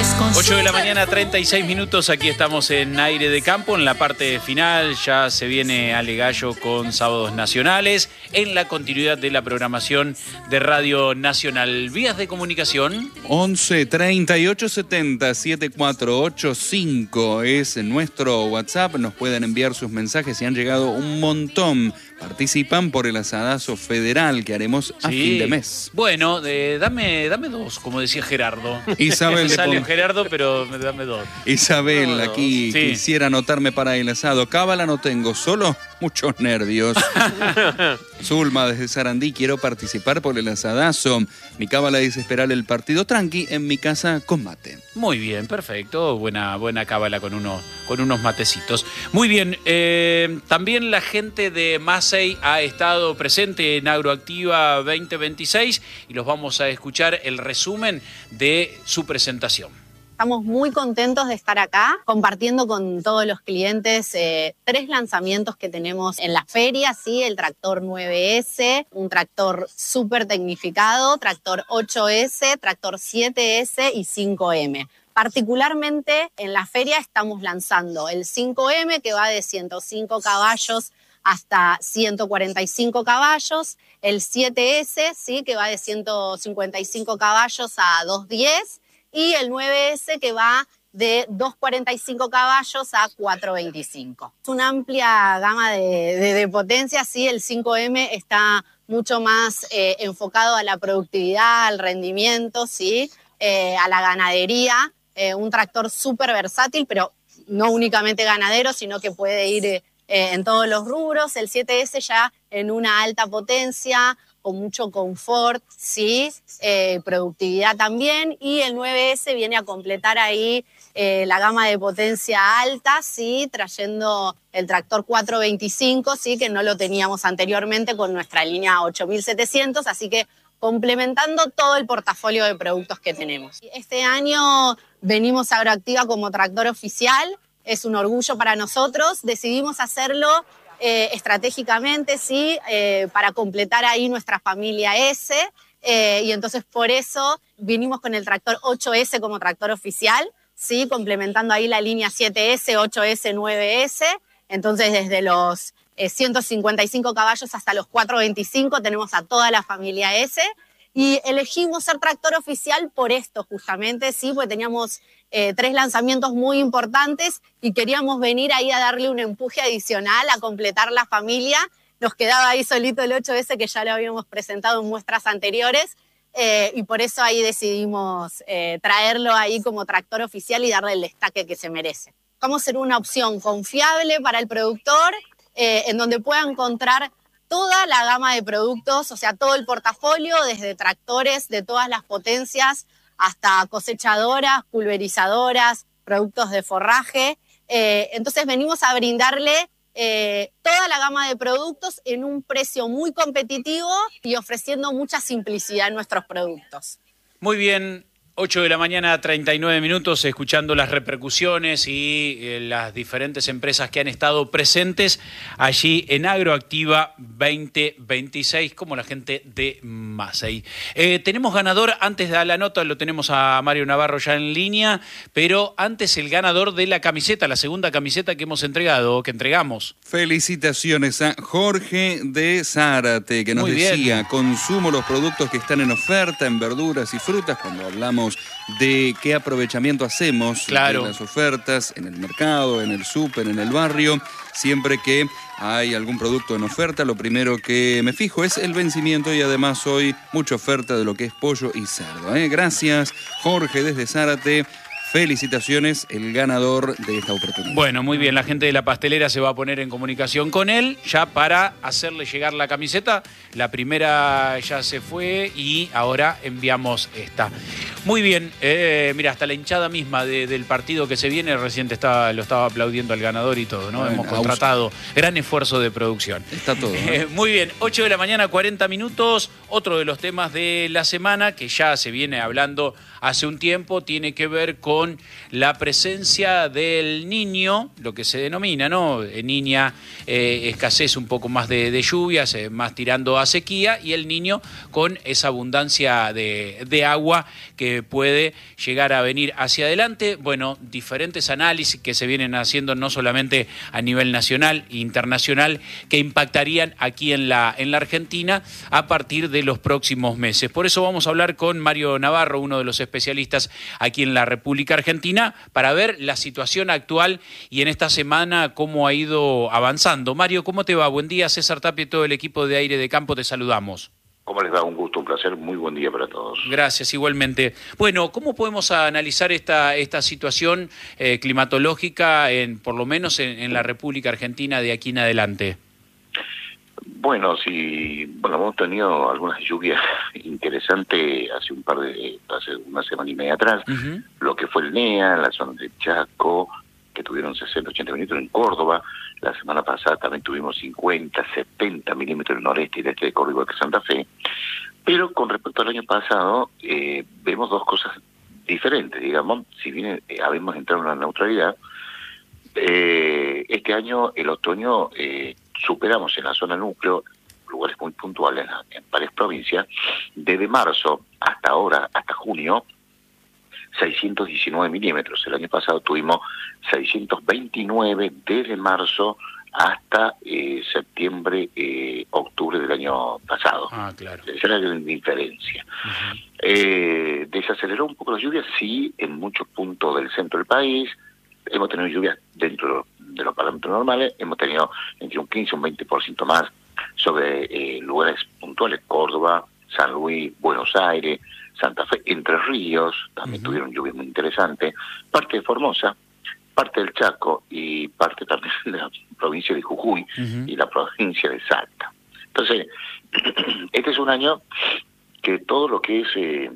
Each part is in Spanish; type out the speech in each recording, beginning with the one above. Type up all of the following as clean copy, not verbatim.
8 de la mañana, 36 minutos. Aquí estamos en Aire de Campo, en la parte final. Ya se viene Ale Gallo con Sábados Nacionales, en la continuidad de la programación de Radio Nacional. Vías de comunicación. 11 38 70 7485 es nuestro WhatsApp. Nos pueden enviar sus mensajes y han llegado un montón. Participan por el asadazo federal que haremos a fin de mes. Bueno, dame dos, como decía Gerardo. Isabel sale Gerardo, pero dame dos. Isabel, aquí quisiera anotarme para el asado. Cábala no tengo, solo muchos nervios. Zulma desde Sarandí, quiero participar por el asadazo. Mi cábala dice esperar el partido tranqui, en mi casa con mate. Muy bien, perfecto. Buena cábala con unos matecitos. Muy bien, también la gente de Masey ha estado presente en Agroactiva 2026 y los vamos a escuchar el resumen de su presentación. Estamos muy contentos de estar acá compartiendo con todos los clientes 3 lanzamientos que tenemos en la feria, ¿sí? El tractor 9S, un tractor súper tecnificado, tractor 8S, tractor 7S y 5M. Particularmente en la feria estamos lanzando el 5M que va de 105 caballos hasta 145 caballos, el 7S, ¿sí? Que va de 155 caballos a 210, y el 9S que va de 245 caballos a 425. Es una amplia gama de potencia, sí, el 5M está mucho más enfocado a la productividad, al rendimiento, sí, a la ganadería, un tractor súper versátil, pero no únicamente ganadero, sino que puede ir en todos los rubros. El 7S ya en una alta potencia, con mucho confort, sí, productividad también, y el 9S viene a completar ahí la gama de potencia alta, sí, trayendo el tractor 425, sí, que no lo teníamos anteriormente con nuestra línea 8700, así que complementando todo el portafolio de productos que tenemos. Este año venimos a Agroactiva como tractor oficial, es un orgullo para nosotros, decidimos hacerlo estratégicamente, sí, para completar ahí nuestra familia S, y entonces por eso vinimos con el tractor 8S como tractor oficial, sí, complementando ahí la línea 7S, 8S, 9S, entonces desde los 155 caballos hasta los 425 tenemos a toda la familia S, y elegimos ser tractor oficial por esto justamente, sí, porque teníamos 3 lanzamientos muy importantes y queríamos venir ahí a darle un empuje adicional, a completar la familia. Nos quedaba ahí solito el 8S que ya lo habíamos presentado en muestras anteriores, y por eso ahí decidimos traerlo ahí como tractor oficial y darle el destaque que se merece. Vamos a ser una opción confiable para el productor, en donde pueda encontrar toda la gama de productos, o sea, todo el portafolio, desde tractores de todas las potencias hasta cosechadoras, pulverizadoras, productos de forraje. Entonces venimos a brindarle toda la gama de productos en un precio muy competitivo y ofreciendo mucha simplicidad en nuestros productos. Muy bien. 8 de la mañana, 39 minutos, escuchando las repercusiones y las diferentes empresas que han estado presentes allí en Agroactiva 2026, como la gente de Masey. Tenemos ganador, antes de la nota lo tenemos a Mario Navarro ya en línea, pero antes el ganador de la camiseta, la segunda camiseta que entregamos. Felicitaciones a Jorge de Zárate, que nos decía, consumo los productos que están en oferta, en verduras y frutas, cuando hablamos de qué aprovechamiento hacemos de las ofertas en el mercado, en el súper, en el barrio. Siempre que hay algún producto en oferta, lo primero que me fijo es el vencimiento, y además hoy mucha oferta de lo que es pollo y cerdo. Gracias, Jorge desde Zárate. Felicitaciones, el ganador de esta oportunidad. Bueno, muy bien, la gente de la pastelera se va a poner en comunicación con él ya para hacerle llegar la camiseta. La primera ya se fue y ahora enviamos esta. Muy bien, mira, hasta la hinchada misma del partido que se viene recién lo estaba aplaudiendo al ganador y todo, ¿no? Hemos contratado gran esfuerzo de producción. Está todo, ¿no? Muy bien, 8 de la mañana, 40 minutos. Otro de los temas de la semana que ya se viene hablando hace un tiempo tiene que ver con con la presencia del niño, lo que se denomina, ¿no? Niña, escasez un poco más de lluvias, más tirando a sequía, y el niño con esa abundancia de agua que puede llegar a venir hacia adelante. Bueno, diferentes análisis que se vienen haciendo no solamente a nivel nacional e internacional, que impactarían aquí en la Argentina a partir de los próximos meses. Por eso vamos a hablar con Mario Navarro, uno de los especialistas aquí en la República Argentina, para ver la situación actual y en esta semana cómo ha ido avanzando. Mario, ¿cómo te va? Buen día, César Tapia y todo el equipo de Aire de Campo, te saludamos. ¿Cómo les va? Un gusto, un placer, muy buen día para todos. Gracias, igualmente. Bueno, ¿cómo podemos analizar esta situación climatológica, por lo menos en la República Argentina de aquí en adelante? Bueno, hemos tenido algunas lluvias interesantes hace una semana y media atrás, lo que fue el NEA, en la zona del Chaco, que tuvieron 60, 80 milímetros en Córdoba. La semana pasada también tuvimos 50, 70 milímetros en el noreste y el este de Córdoba, que Santa Fe. Pero con respecto al año pasado, vemos dos cosas diferentes, digamos. Si bien habíamos entrado en una neutralidad, este año, el otoño, superamos en la zona núcleo, lugares muy puntuales en varias provincias, desde marzo hasta ahora, hasta junio, 619 milímetros. El año pasado tuvimos 629 desde marzo hasta septiembre, octubre del año pasado. Ah, claro. Esa era la diferencia. Desaceleró un poco las lluvias, sí, en muchos puntos del centro del país. Hemos tenido lluvias dentro de los parámetros normales, hemos tenido entre un 15 y un 20% más sobre lugares puntuales, Córdoba, San Luis, Buenos Aires, Santa Fe, Entre Ríos, también tuvieron lluvias muy interesantes, parte de Formosa, parte del Chaco y parte también de la provincia de Jujuy y la provincia de Salta. Entonces, este es un año que todo lo que es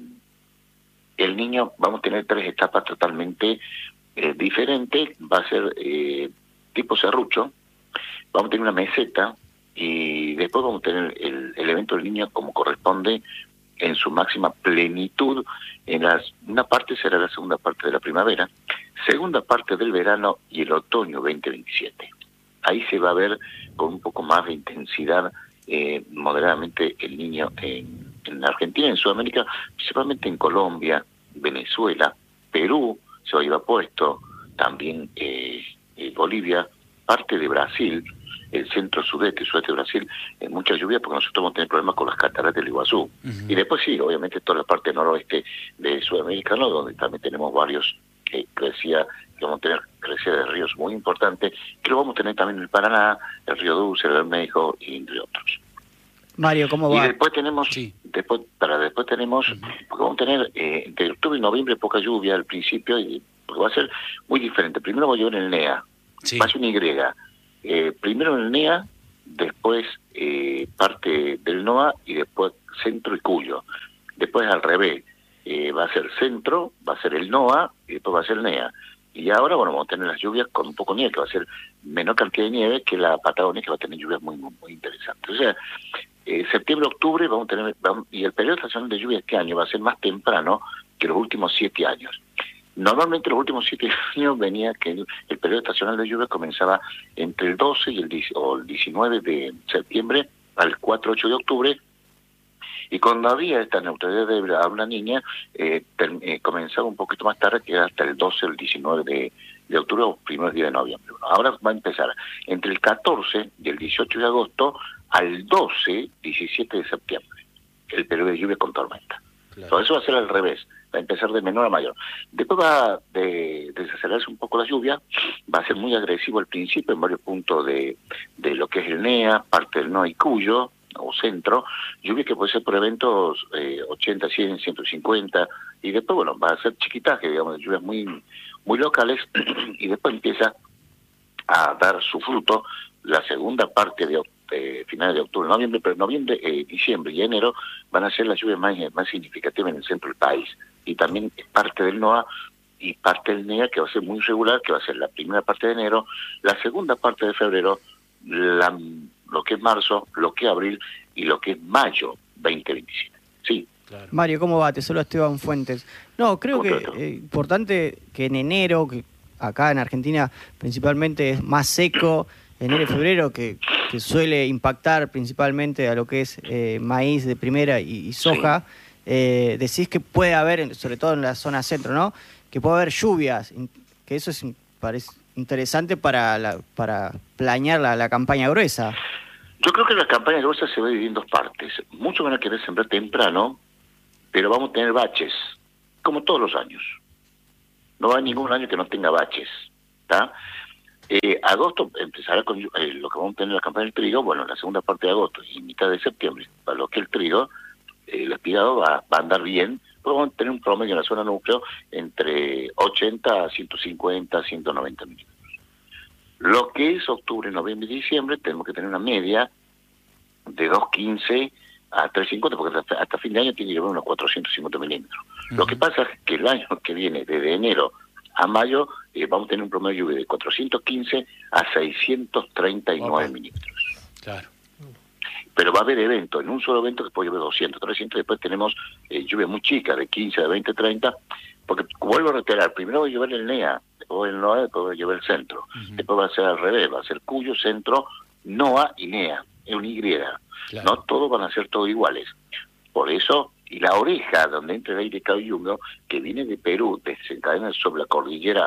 el niño, vamos a tener 3 etapas totalmente diferentes. Va a ser tipo serrucho, vamos a tener una meseta y después vamos a tener el evento del niño como corresponde en su máxima plenitud. Una parte será la segunda parte de la primavera, segunda parte del verano y el otoño 2027. Ahí se va a ver con un poco más de intensidad moderadamente el niño en Argentina, en Sudamérica, principalmente en Colombia, Venezuela, Perú, se va a ir puesto, también Bolivia, parte de Brasil, el centro sudeste y sudeste de Brasil, en mucha lluvia porque nosotros vamos a tener problemas con las cataratas del Iguazú. Y después sí, obviamente toda la parte noroeste de Sudamérica, ¿no? Donde también tenemos varios que vamos a tener crecida de ríos muy importantes, que lo vamos a tener también en el Paraná, el río Dulce, el Bermejo, y entre otros. Mario, ¿cómo va? Y después tenemos, después tenemos, porque vamos a tener entre octubre y noviembre poca lluvia al principio, porque va a ser muy diferente. Primero va a llover en el NEA, va a ser una Y. Primero en el NEA, después parte del NOA y después centro y Cuyo. Después al revés, va a ser centro, va a ser el NOA y después va a ser el NEA. Y ahora, bueno, vamos a tener las lluvias con un poco de nieve, que va a ser menor cantidad de nieve que la Patagonia, que va a tener lluvias muy, muy, muy interesantes. O sea, septiembre, octubre vamos a tener, y el periodo estacional de lluvia este año va a ser más temprano que los últimos 7 años. Normalmente los últimos 7 años venía que el periodo estacional de lluvia comenzaba entre el 12 y el 19 de septiembre al 4-8 de octubre, y cuando había esta neutralidad de una niña, comenzaba un poquito más tarde, que era hasta el 12 o el 19 de octubre o primeros días de noviembre. Bueno, ahora va a empezar entre el 14 y el 18 de agosto al 12, 17 de septiembre, el periodo de lluvia con tormenta. Claro. Todo eso va a ser al revés, va a empezar de menor a mayor. Después va a desacelerarse un poco la lluvia, va a ser muy agresivo al principio en varios puntos de lo que es el NEA, parte del NOA y Cuyo, o centro, lluvia que puede ser por eventos 80, 100, 150, y después, bueno, va a ser chiquitaje, digamos, lluvias muy, muy locales, y después empieza a dar su fruto la segunda parte de finales de octubre, noviembre, pero noviembre, diciembre y enero van a ser las lluvias más significativas en el centro del país, y también parte del NOA y parte del NEA, que va a ser muy regular, que va a ser la primera parte de enero, la segunda parte de febrero, lo que es marzo, lo que es abril y lo que es mayo 2027. Sí, Claro. Mario, ¿cómo va? Te saluda Esteban Fuentes. No, creo que es importante que en enero, que acá en Argentina principalmente es más seco, enero y febrero, que suele impactar principalmente a lo que es maíz de primera y soja, decís que puede haber, sobre todo en la zona centro, ¿no? Que puede haber lluvias, que eso parece interesante para planear la campaña gruesa. Yo creo que la campaña gruesa se va a dividir en dos partes. Muchos van a querer sembrar temprano, pero vamos a tener baches, como todos los años. No va a haber ningún año que no tenga baches, ¿está? Agosto empezará con lo que vamos a tener en la campaña del trigo, bueno, la segunda parte de agosto y mitad de septiembre, para lo que el trigo, el espigado va a andar bien, porque vamos a tener un promedio en la zona núcleo entre 80 a 150, 190 milímetros. Lo que es octubre, noviembre y diciembre, tenemos que tener una media de 2.15 a 3.50, porque hasta fin de año tiene que haber unos 450 milímetros. Lo que pasa es que el año que viene, desde enero a mayo, vamos a tener un promedio de lluvia de 415 a 639 milímetros. Claro. Pero va a haber eventos, en un solo evento que puede llover 200, 300, después tenemos lluvia muy chica, de 15, de 20, 30, porque vuelvo a reiterar, primero va a llover el NEA, después el NOA, después va a llover el centro, después va a ser al revés, va a ser Cuyo, centro, NOA y NEA, es una Y, claro. No todos van a ser todos iguales. Por eso, y la oreja, donde entra el aire cálido y húmedo, que viene de Perú, desencadena sobre la cordillera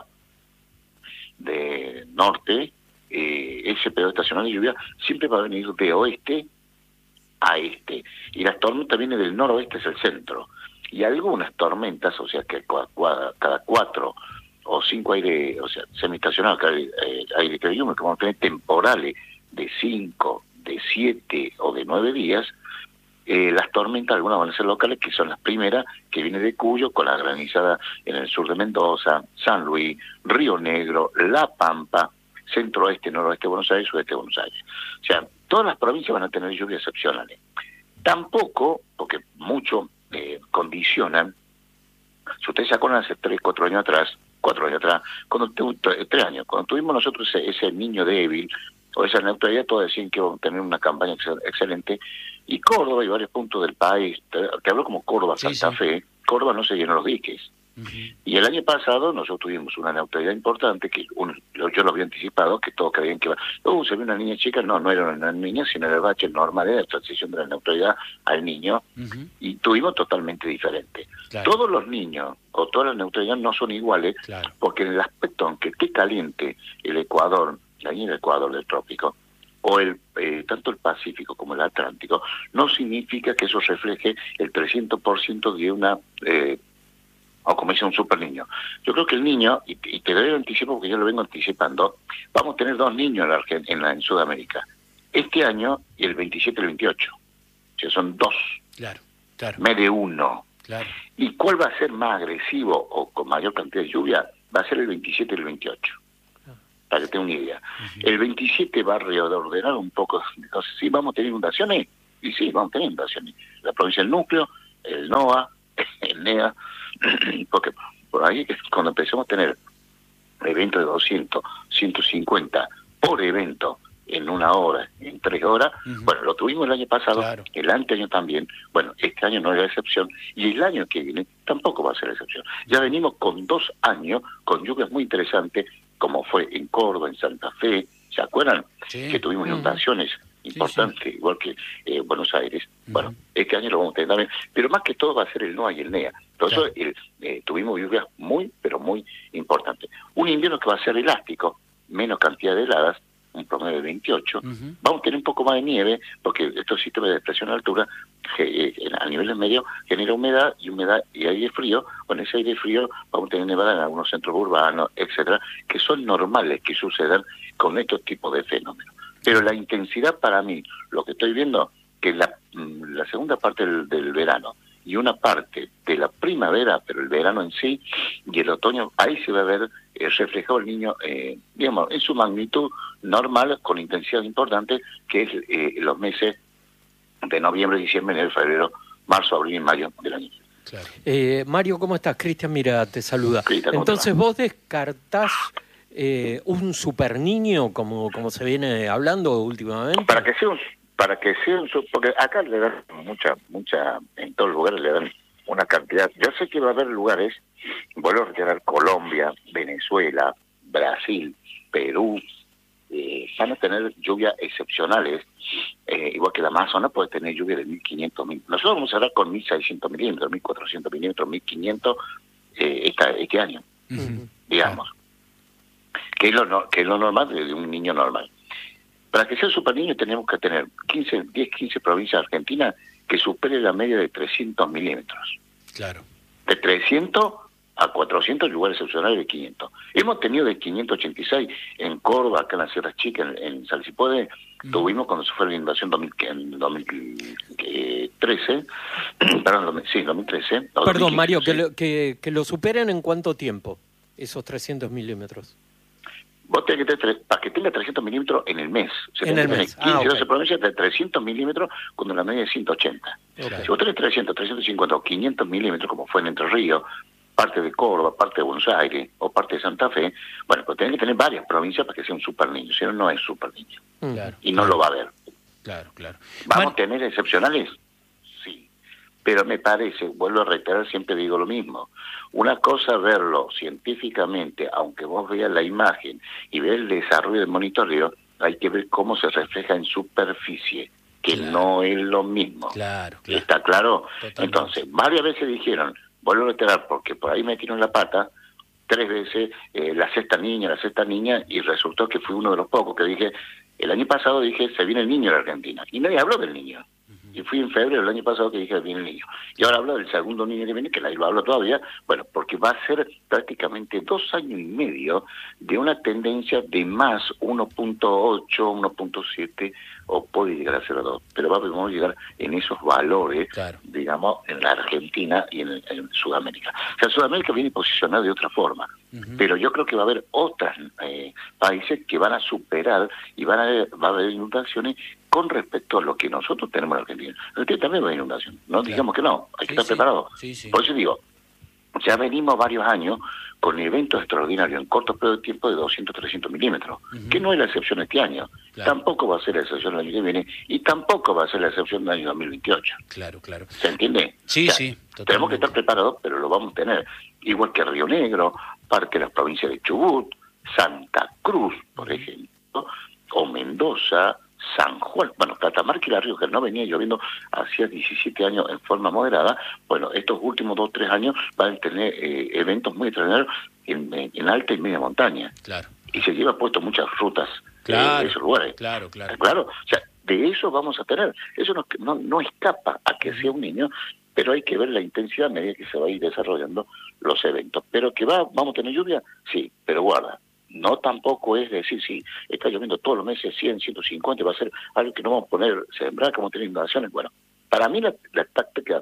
de norte, ese periodo estacional de lluvia siempre va a venir de oeste a este. Y las tormentas vienen del noroeste hacia el centro. Y algunas tormentas, o sea, que cada 4 o 5 aire, o sea, semiestacional, aire cálido y húmedo, que vamos a tener temporales de 5, de 7 o de 9 días, las tormentas, algunas van a ser locales, que son las primeras, que vienen de Cuyo, con la granizada en el sur de Mendoza, San Luis, Río Negro, La Pampa, centro-oeste, noroeste de Buenos Aires, sudeste de Buenos Aires. O sea, todas las provincias van a tener lluvias excepcionales. Tampoco, porque mucho condicionan, si ustedes se acuerdan hace 3, 4 años atrás, cuando 3 años, cuando tuvimos nosotros ese niño débil, o esa neutralidad, todos decían que íbamos a tener una campaña excelente, y Córdoba y varios puntos del país, te hablo como Córdoba, Santa Fe, Córdoba no se llenó los diques. Y el año pasado nosotros tuvimos una neutralidad importante, que yo lo había anticipado, que todos creían que se ve una niña chica, no era una niña, sino era el bache normal de la transición de la neutralidad al niño, y tuvimos totalmente diferente. Claro. Todos los niños, o todas las neutralidades no son iguales, claro, porque en el aspecto, aunque esté caliente el Ecuador, la línea del Ecuador del trópico, o tanto el Pacífico como el Atlántico, no significa que eso refleje el 300% de una, o como dice un super niño. Yo creo que el niño, y te doy el anticipo porque yo lo vengo anticipando, vamos a tener 2 niños en Sudamérica, este año y el 27 y el 28. O sea, son 2. Claro. Me de 1. Claro. ¿Y cuál va a ser más agresivo o con mayor cantidad de lluvia? Va a ser el 27 y el 28. Para que tenga una idea. El 27 va a reordenar un poco. Entonces, sí, vamos a tener inundaciones. Y sí, vamos a tener inundaciones. La provincia del núcleo, el NOA, el NEA, porque por ahí, cuando empecemos a tener eventos de 200, 150 por evento en 1 hora, en 3 horas, bueno, lo tuvimos el año pasado, claro, el anteaño también, bueno, este año no es la excepción, y el año que viene tampoco va a ser la excepción. Ya venimos con 2 años, con lluvias muy interesantes, como fue en Córdoba, en Santa Fe, ¿se acuerdan? Sí. Que tuvimos inundaciones importantes, igual que Buenos Aires. Bueno, este año lo vamos a tener también, pero más que todo va a ser el NOA y el NEA. Por eso tuvimos lluvias muy, pero muy importantes. Un invierno que va a ser elástico, menos cantidad de heladas, un promedio de 28. Vamos a tener un poco más de nieve, porque estos sistemas de depresión a altura, a niveles medios, genera humedad y aire frío. Con ese aire frío vamos a tener nevada en algunos centros urbanos, etcétera, que son normales que sucedan con estos tipos de fenómenos. Pero la intensidad, para mí, lo que estoy viendo, que la segunda parte del verano y una parte de la primavera, pero el verano en sí, y el otoño, ahí se va a ver reflejado el niño, digamos, en su magnitud normal, con intensidad importante, que es los meses de noviembre, diciembre, enero, febrero, marzo, abril y mayo del año. Claro. Mario, ¿cómo estás? Cristian, mira, te saluda. Cristian, entonces, ¿vos descartás un super niño, como se viene hablando últimamente? Para que sea para que sean, porque acá le dan mucha, en todos los lugares le dan una cantidad. Yo sé que va a haber lugares, vuelvo a reiterar, Colombia, Venezuela, Brasil, Perú, van a tener lluvias excepcionales, igual que la Amazonas puede tener lluvia de 1.500. Nosotros vamos a hablar con 1.600 milímetros, 1.400 milímetros, 1.500 este año, digamos, que es lo normal de un niño normal. Para que sea super niño tenemos que tener 10-15 provincias de Argentina que supere la media de 300 milímetros. Claro. De 300 a 400 lugares excepcionales de 500. Hemos tenido de 586 en Córdoba, acá en la Sierra Chica, en Salsipode, tuvimos cuando se fue la inundación en 2013, perdón, sí, 2013. Perdón, Mario, que lo superen en cuánto tiempo, esos 300 milímetros. Vos tenés que tener, para que tenga 300 milímetros en el mes. En el mes. 15 12 provincias de 300 milímetros cuando la media es 180. Okay. Si vos tenés 300, 350 o 500 milímetros, como fue en Entre Ríos, parte de Córdoba, parte de Buenos Aires o parte de Santa Fe, bueno, pues tenés que tener varias provincias para que sea un super niño, si no, no es super niño. Claro, y no lo va a haber. Claro. ¿Vamos a tener excepcionales? Sí. Pero me parece, vuelvo a reiterar, siempre digo lo mismo. Una cosa verlo científicamente, aunque vos veas la imagen y veas el desarrollo del monitoreo, hay que ver cómo se refleja en superficie, que no es lo mismo. Claro. ¿Está claro? Totalmente. Entonces, varias veces dijeron, vuelvo a reiterar, porque por ahí metieron la pata, 3 veces, la sexta niña, y resultó que fui uno de los pocos que dije, el año pasado dije, se viene el niño de la Argentina, y nadie habló del niño. Y fui en febrero del año pasado que dije, viene el niño. Y ahora hablo del segundo niño que viene, que lo hablo todavía, bueno, porque va a ser prácticamente 2 años y medio de una tendencia de más 1.8, 1.7, o puede llegar a ser 2, pero vamos a llegar en esos valores, digamos, en la Argentina y en Sudamérica. O sea, Sudamérica viene posicionado de otra forma, pero yo creo que va a haber otros países que van a superar y va a haber inundaciones con respecto a lo que nosotros tenemos en Argentina. En Argentina también va a haber inundación, no digamos que no, hay que estar preparados. Sí. Por eso digo, ya venimos varios años con eventos extraordinarios en corto periodo de tiempo de 200, 300 milímetros, que no es la excepción este año, tampoco va a ser la excepción el año que viene, y tampoco va a ser la excepción del año 2028. Claro. ¿Se entiende? Sí, o sea, sí. Totalmente. Tenemos que estar preparados, pero lo vamos a tener. Igual que Río Negro, parte de las provincias de Chubut, Santa Cruz, por ejemplo, o Mendoza, San Juan, bueno, Catamarca y La Rioja, no venía lloviendo hacía 17 años en forma moderada. Bueno, estos últimos 2-3 años van a tener eventos muy extraordinarios en alta y media montaña. Claro. Y se lleva puesto muchas rutas de esos lugares. Claro. O sea, de eso vamos a tener. Eso no escapa a que sea un niño, pero hay que ver la intensidad a medida que se va a ir desarrollando los eventos. Pero que vamos a tener lluvia, sí, pero guarda. No tampoco es decir, si está lloviendo todos los meses 100, 150, va a ser algo que no vamos a poner, sembrar, que vamos a tener inundaciones. Bueno, para mí la táctica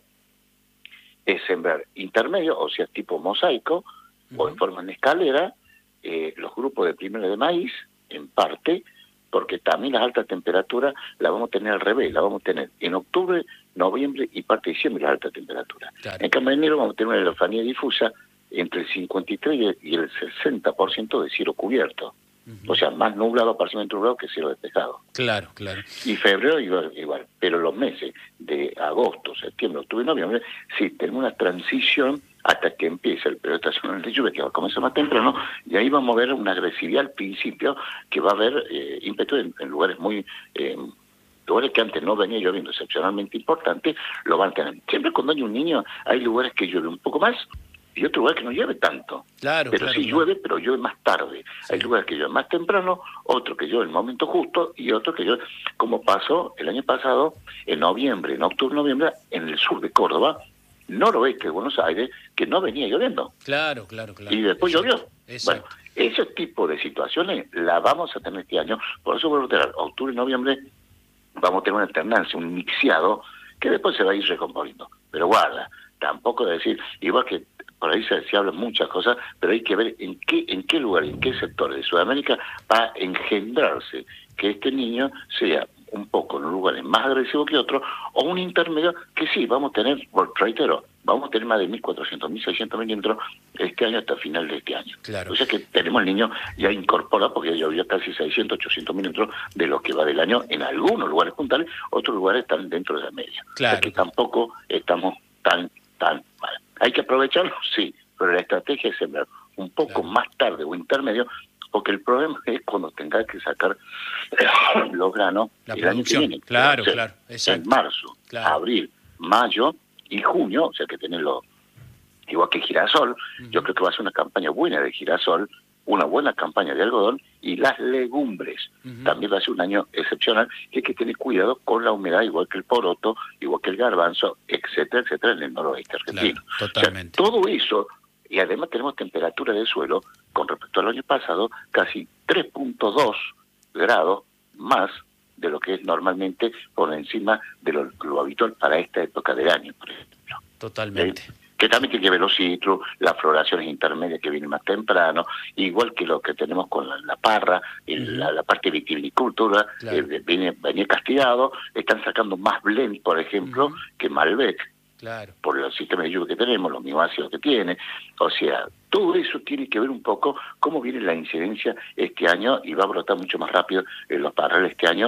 es sembrar intermedio, o sea, tipo mosaico, o en forma de escalera, los grupos de primera de maíz, en parte, porque también las altas temperaturas las vamos a tener al revés, las vamos a tener en octubre, noviembre y parte de diciembre las altas temperaturas. Claro. En cambio de enero vamos a tener una elefanía difusa entre el 53 y el 60% de cielo cubierto. O sea, más nublado, parcialmente nublado que cielo despejado. Claro. Y febrero igual. Pero los meses de agosto, septiembre, octubre y noviembre, sí, tenemos una transición hasta que empiece el periodo estacional de lluvia, que va a comenzar más temprano, y ahí vamos a ver una agresividad al principio, que va a haber ímpetu en lugares muy... lugares que antes no venía lloviendo excepcionalmente importantes, lo van a tener. Siempre cuando hay un niño, hay lugares que llueve un poco más, y otro lugar que no llueve tanto. Pero sí llueve, pero llueve más tarde. Sí. Hay lugares que llueve más temprano, otro que llueve en el momento justo, y otro que llueve, como pasó el año pasado, en octubre, noviembre, en el sur de Córdoba, noroeste de Buenos Aires, que no venía lloviendo. Claro. Y después llovió. Exacto. Bueno, ese tipo de situaciones la vamos a tener este año. Por eso vuelvo a tener octubre y noviembre, vamos a tener una alternancia, un mixeado, que después se va a ir recomponiendo. Pero guarda, tampoco decir, igual que por ahí se hablan muchas cosas, pero hay que ver en qué lugar, en qué sector de Sudamérica va a engendrarse que este niño sea un poco en lugares más agresivos que otros, o un intermedio que sí, vamos a tener, reitero, vamos a tener más de 1.400, 1.600 milímetros este año hasta final de este año. Claro. O sea que tenemos el niño ya incorporado, porque ya llovió casi 600, 800 milímetros de lo que va del año en algunos lugares puntales, otros lugares están dentro de la media. Claro. O sea que tampoco estamos tan mal. ¿Hay que aprovecharlo? Sí, pero la estrategia es sembrar un poco más tarde o intermedio, porque el problema es cuando tengas que sacar los granos la el producción. Año que viene. Claro, o sea, claro. Exacto. En marzo, abril, mayo y junio, o sea que tenerlo igual que girasol. Yo creo que va a ser una campaña buena de girasol, una buena campaña de algodón, y las legumbres. También va a ser un año excepcional, que hay que tener cuidado con la humedad, igual que el poroto, igual que el garbanzo, etcétera, etcétera, en el noroeste argentino. Claro, totalmente. O sea, todo eso, y además tenemos temperatura del suelo, con respecto al año pasado, casi 3.2 grados más de lo que es normalmente por encima de lo habitual para esta época del año, por ejemplo. Totalmente. Que también tiene que ver los citros, las floraciones intermedias que vienen más temprano, igual que lo que tenemos con la parra, la parte de vitivinicultura, claro. venía castigado, están sacando más blend, por ejemplo, que Malbec, claro. por el sistema de lluvia que tenemos, los mioácidos que tiene, o sea, todo eso tiene que ver un poco cómo viene la incidencia este año, y va a brotar mucho más rápido en los parrales este año,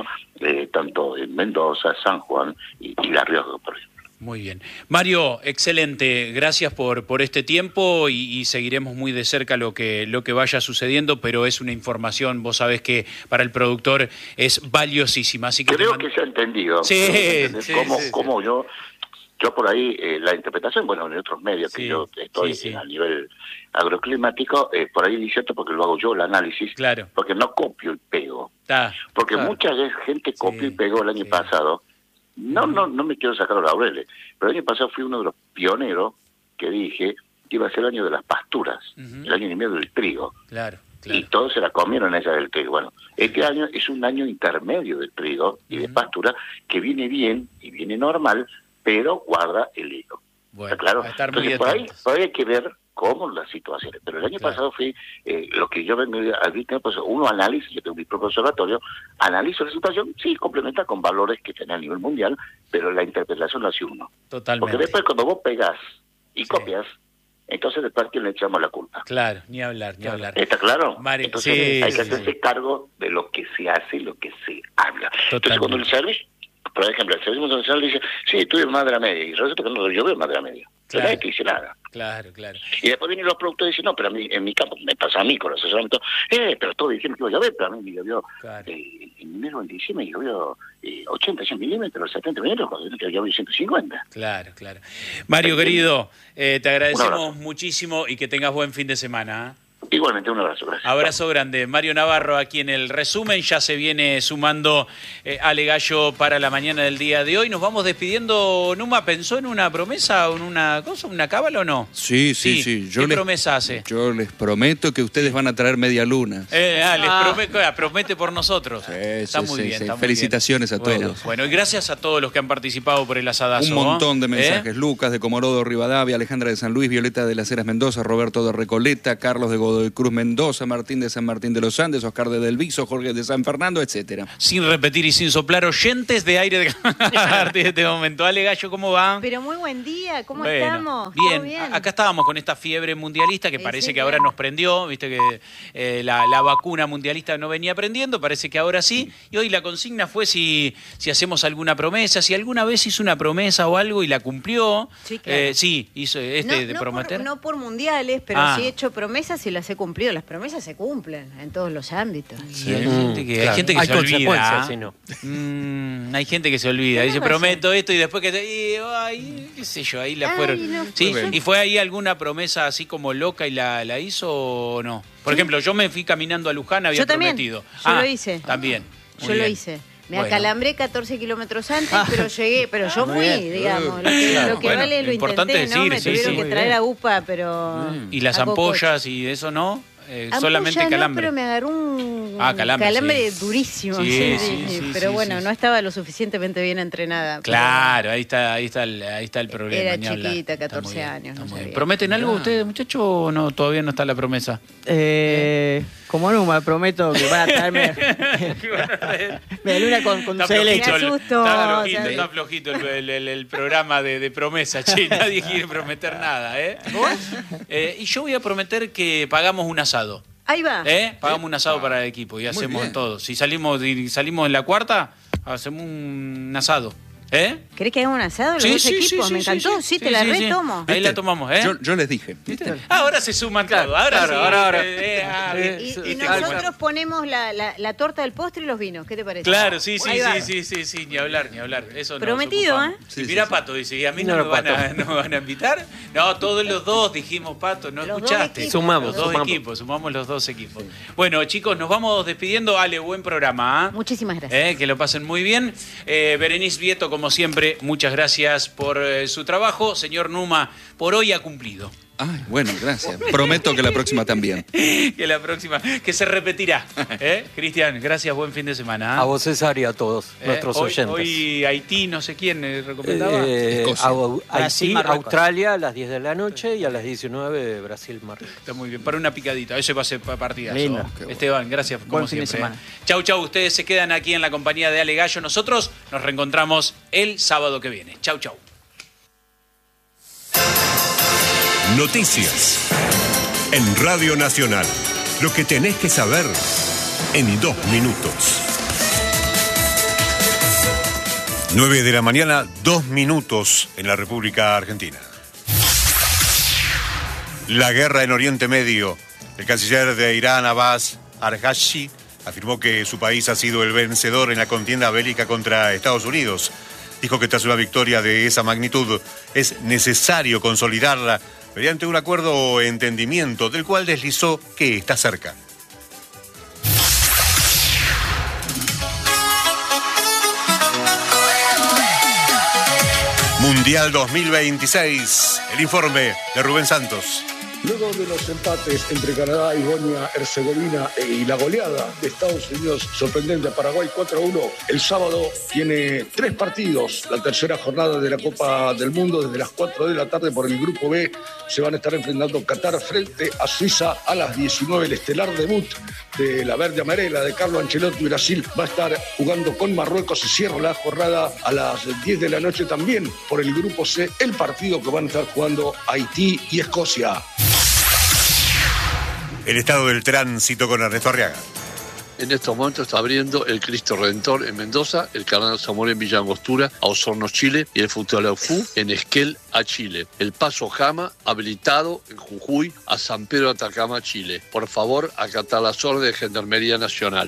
tanto en Mendoza, San Juan y La Rioja, por ejemplo. Muy bien. Mario, excelente. Gracias por este tiempo y seguiremos muy de cerca lo que vaya sucediendo, pero es una información, vos sabés que para el productor es valiosísima. Así que creo que se ha entendido. Sí, cómo yo por ahí, la interpretación, bueno, en otros medios que yo estoy a nivel agroclimático, por ahí es cierto porque lo hago yo, el análisis, claro. Porque no copio y pego. Porque claro. Mucha gente copió y pegó el año pasado. No me quiero sacar los laureles, pero el año pasado fui uno de los pioneros que dije que iba a ser el año de las pasturas, el año y medio del trigo. Claro. Y todos se la comieron esa del trigo. Bueno, este año es un año intermedio del trigo y de pastura que viene bien y viene normal, pero guarda el hilo. Bueno, ¿está claro? Va a estar muy entonces, por ahí hay que ver cómo las situaciones. Pero el año pasado fui, lo que yo vengo a decir, pues uno analiza, yo tengo mi propio observatorio, analizo la situación, sí, complementa con valores que tiene a nivel mundial, pero la interpretación la hace uno. Totalmente. Porque después cuando vos pegás y copias, entonces después a quién le echamos la culpa. Claro, ni hablar. ¿Está claro? Mario, entonces hay que hacerse cargo de lo que se hace y lo que se habla. Totalmente. Entonces cuando el servicio, por ejemplo, el servicio nacional dice, sí, estuve más de la media, y resulta que no, yo veo más de la media. Claro. Nadie te dice nada. Claro. Y después vienen los productores y dicen, no, pero a mí, en mi campo, me pasa a mí con los asesoramientos, pero todos dijeron que iba a llover, pero a mí me llovió, en enero, en diciembre, me llovió 80, 100 milímetros, 70 milímetros, cuando yo llovió 150. Claro. Mario, querido, te agradecemos muchísimo y que tengas buen fin de semana. Igualmente, un abrazo, gracias. Abrazo grande. Mario Navarro aquí en el resumen, ya se viene sumando Ale Gallo para la mañana del día de hoy. Nos vamos despidiendo. Numa, ¿pensó en una promesa o en una cosa, una cábala o no? Sí. ¿Qué promesa hace? Yo les prometo que ustedes van a traer media luna. Promete por nosotros. Está muy bien. Está felicitaciones muy bien. a todos. Bueno, y gracias a todos los que han participado por el asadazo. Un montón de mensajes. Lucas de Comorodo, Rivadavia, Alejandra de San Luis, Violeta de las Heras Mendoza, Roberto de Recoleta, Carlos de Godoy Cruz Mendoza, Martín de San Martín de los Andes, Oscar de Del Viso, Jorge de San Fernando, etcétera. Sin repetir y sin soplar, oyentes de aire de este momento. Ale Gallo, ¿cómo va? Pero muy buen día, ¿cómo estamos? Bien, acá estábamos con esta fiebre mundialista que parece que ahora nos prendió, viste que la vacuna mundialista no venía prendiendo, parece que ahora sí, y hoy la consigna fue si hacemos alguna promesa, si alguna vez hizo una promesa o algo y la cumplió. Sí, claro. Hizo de prometer. No por mundiales, pero sí he hecho promesas y las he cumplido. Las promesas se cumplen en todos los ámbitos. Sí, hay gente que se olvida. Si no. Hay gente que se olvida. Dice, prometo esto y después qué sé yo, ahí la fueron. No, ¿Sí? ¿Y fue ahí alguna promesa así como loca y la hizo o no? Por ejemplo, yo me fui caminando a Luján, había prometido. Yo lo hice. También. Yo lo hice. Me acalambré 14 kilómetros antes, pero llegué, pero yo fui, digamos. Lo que vale lo intenté, ¿no? Me tuvieron que traer a UPA, pero... ¿Y las ampollas y eso no? Solamente calambre. No, pero me agarró un calambre durísimo. Pero bueno, no estaba lo suficientemente bien entrenada. Claro, ahí está el problema. Era chiquita, 14 años. No ¿Prometen algo ustedes, muchachos, o no? Todavía no está la promesa. como Numa, prometo que van a traerme Medialuna con está está flojito el programa de promesa, che, nadie quiere prometer nada, y yo voy a prometer que pagamos un asado. Ahí va. Pagamos un asado para el equipo y hacemos todo. Si salimos en la cuarta, hacemos un asado. ¿Querés que haga un asado los dos equipos? Me encantó, te la retomo. Ahí la tomamos, Yo les dije. Ahora se suman todos. Ahora. Y nosotros ponemos la torta del postre y los vinos. ¿Qué te parece? Claro, sí, ni hablar. Eso prometido, y mira, Pato dice, ¿y a mí no me van a invitar? No, todos los dos dijimos, Pato, ¿no escuchaste? Sumamos los dos equipos. Bueno, chicos, nos vamos despidiendo. Ale, buen programa. Muchísimas gracias. Que lo pasen muy bien. Berenice Vieto, como siempre, muchas gracias por su trabajo. Señor Numa, por hoy ha cumplido. Ay, bueno, gracias. Prometo que la próxima también. Que se repetirá. Cristian, gracias, buen fin de semana. A vos, César, y a todos nuestros oyentes. Hoy Haití, no sé quién recomendaba. Haití, Australia a las 10 de la noche y a las 19 Brasil, Marruecos. Está muy bien, para una picadita. Eso va a ser partidazo. Lindo. Esteban, gracias como buen siempre. Fin de semana. Chau, ustedes se quedan aquí en la compañía de Ale Gallo. Nosotros nos reencontramos el sábado que viene. Chau. Noticias en Radio Nacional. Lo que tenés que saber en 2 minutos. 9 de la mañana, 2 minutos en la República Argentina. La guerra en Oriente Medio. El canciller de Irán, Abbas Araghchi, afirmó que su país ha sido el vencedor en la contienda bélica contra Estados Unidos. Dijo que tras una victoria de esa magnitud es necesario consolidarla mediante un acuerdo o entendimiento del cual deslizó que está cerca. Mundial 2026. El informe de Rubén Santos. Luego de los empates entre Canadá y Bosnia-Herzegovina y la goleada de Estados Unidos sorprendente a Paraguay 4-1, el sábado tiene 3 partidos. La tercera jornada de la Copa del Mundo desde las 4 de la tarde por el Grupo B. Se van a estar enfrentando Qatar frente a Suiza a las 19. El estelar debut de la verde amarela de Carlo Ancelotti. Brasil va a estar jugando con Marruecos. Se cierra la jornada a las 10 de la noche también por el Grupo C. El partido que van a estar jugando Haití y Escocia. El estado del tránsito con Ernesto Arriaga. En estos momentos está abriendo el Cristo Redentor en Mendoza, el Cardenal Zamora en Villa Angostura, a Osorno, Chile, y el Futalaufú en Esquel, a Chile. El Paso Jama habilitado en Jujuy a San Pedro de Atacama, Chile. Por favor, acatar las órdenes de Gendarmería Nacional.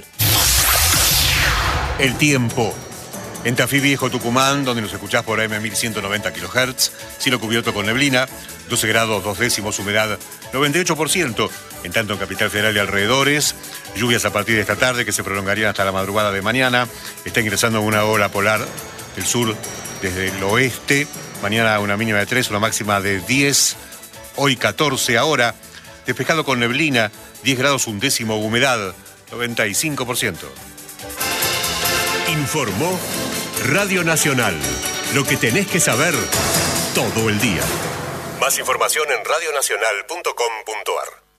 El tiempo. En Tafí Viejo, Tucumán, donde nos escuchás por AM 1190 kHz, cielo cubierto con neblina, 12 grados 2 décimos, humedad 98%. En tanto, en Capital Federal y alrededores, lluvias a partir de esta tarde que se prolongarían hasta la madrugada de mañana. Está ingresando una ola polar del sur desde el oeste. Mañana una mínima de 3, una máxima de 10. Hoy 14 ahora. Despejado con neblina, 10 grados 1 décimo, humedad 95%. Informó Radio Nacional. Lo que tenés que saber todo el día. Más información en radionacional.com.ar.